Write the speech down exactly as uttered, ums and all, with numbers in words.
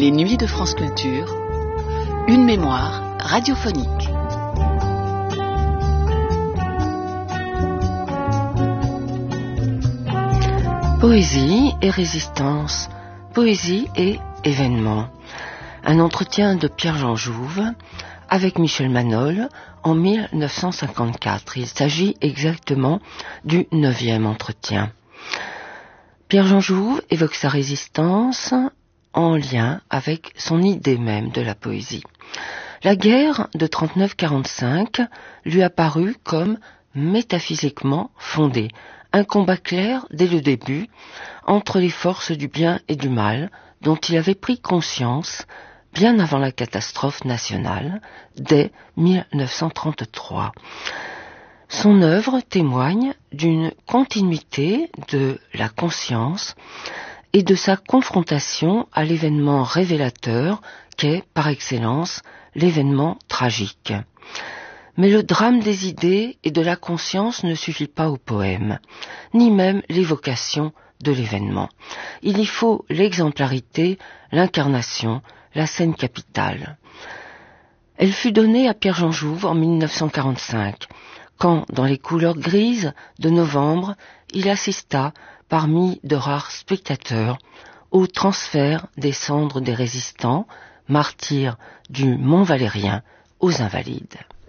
Les Nuits de France Culture, une mémoire radiophonique. Poésie et résistance, poésie et événement. Un entretien de Pierre-Jean Jouve avec Michel Manol en mille neuf cent cinquante-quatre. Il s'agit exactement du neuvième entretien. Pierre-Jean Jouve évoque sa résistance en lien avec son idée même de la poésie. La guerre de trente-neuf quarante-cinq lui apparut comme métaphysiquement fondée, un combat clair dès le début entre les forces du bien et du mal dont il avait pris conscience bien avant la catastrophe nationale, dès mille neuf cent trente-trois. Son œuvre témoigne d'une continuité de la conscience et de sa confrontation à l'événement révélateur qu'est, par excellence, l'événement tragique. Mais le drame des idées et de la conscience ne suffit pas au poème, ni même l'évocation de l'événement. Il y faut l'exemplarité, l'incarnation, la scène capitale. Elle fut donnée à Pierre-Jean Jouve en mille neuf cent quarante-cinq, quand, dans les couleurs grises de novembre, il assista, parmi de rares spectateurs, au transfert des cendres des résistants, martyrs du Mont Valérien, aux Invalides.